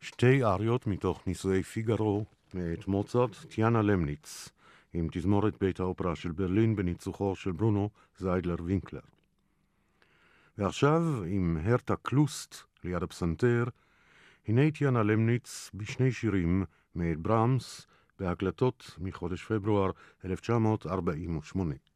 שתי אריות מתוך נישואי פיגארו מאת מוצרט, טיאנה למניץ, עם תזמורת בית האופרה של ברלין בניצוחו של ברונו זיידלר וינקלר. ועכשיו, עם הרטה קלוסט ליד הפסנתר, הנה טיאנה למניץ בשני שירים מאת ברמס בהקלטות מחודש פברואר 1948.